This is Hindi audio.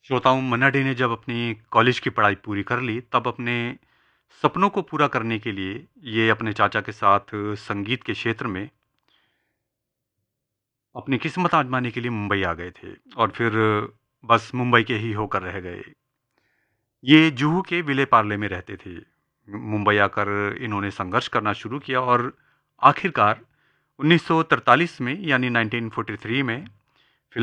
श्रोताओं, मन्ना डे ने जब अपनी कॉलेज की पढ़ाई पूरी कर ली, तब अपने सपनों को पूरा करने के लिए ये अपने चाचा के साथ संगीत के क्षेत्र में अपनी किस्मत आज़माने के लिए मुंबई आ गए थे और फिर बस मुंबई के ही होकर रह गए। ये जुहू के विले पार्ले में रहते थे। मुंबई आकर इन्होंने संघर्ष करना शुरू किया और आखिरकार 1943 में यानी 1943 में